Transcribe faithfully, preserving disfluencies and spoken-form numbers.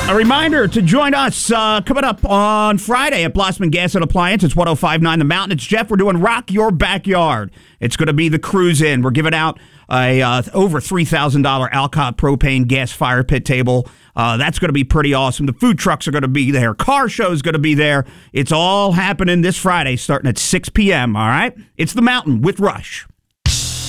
A reminder to join us uh, coming up on Friday at Blossman Gas and Appliance. It's one oh five point nine The Mountain. It's Jeff. We're doing Rock Your Backyard. It's going to be the cruise in. We're giving out a uh, over three thousand dollars Alcott propane gas fire pit table. Uh, that's going to be pretty awesome. The food trucks are going to be there. Car show is going to be there. It's all happening this Friday starting at six p.m., all right? It's The Mountain with Rush.